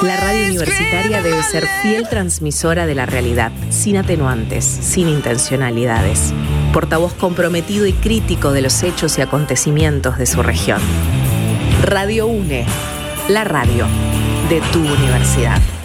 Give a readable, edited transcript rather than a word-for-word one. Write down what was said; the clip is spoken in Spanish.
La radio universitaria debe ser fiel transmisora de la realidad, sin atenuantes, sin intencionalidades. Portavoz comprometido y crítico de los hechos y acontecimientos de su región. Radio UNE, la radio de tu universidad.